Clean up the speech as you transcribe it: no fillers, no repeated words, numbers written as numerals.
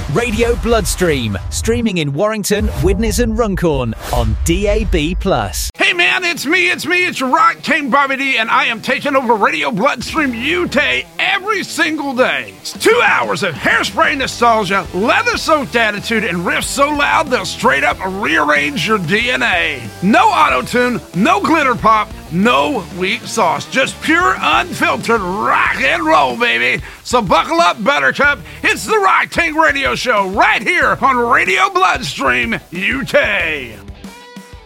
Radio Bloodstream, streaming in Warrington, Widnes and Runcorn on DAB+. Hey man, it's me, it's your Rock King Bobby D, and I am taking over Radio Bloodstream UK every single day. It's 2 hours of hairspray nostalgia, leather-soaked attitude, and riffs so loud they'll straight up rearrange your DNA. No auto-tune, no glitter pop, no weak sauce, just pure unfiltered rock and roll, baby. So buckle up, Buttercup. It's the Rock King Radio Show right here on Radio Bloodstream UK.